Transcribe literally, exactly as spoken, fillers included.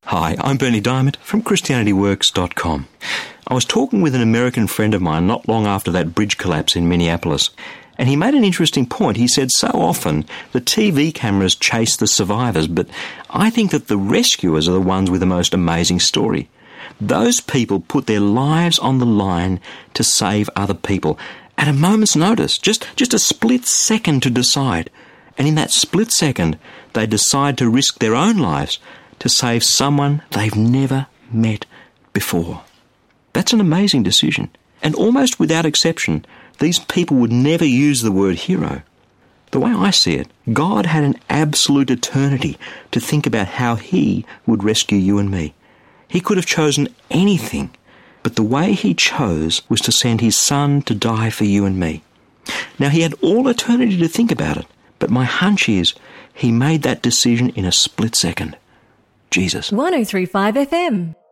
Hi, I'm Bernie Diamond from Christianity Works dot com. I was talking with an American friend of mine not long after that bridge collapse in Minneapolis, and he made an interesting point. He said so often the T V cameras chase the survivors, but I think that the rescuers are the ones with the most amazing story. Those people put their lives on the line to save other people at a moment's notice, just, just a split second to decide. And in that split second, they decide to risk their own lives to save someone they've never met before. That's an amazing decision. And almost without exception, these people would never use the word hero. The way I see it, God had an absolute eternity to think about how He would rescue you and me. He could have chosen anything, but the way He chose was to send His Son to die for you and me. Now, He had all eternity to think about it, but my hunch is He made that decision in a split second. Jesus. one oh three point five F M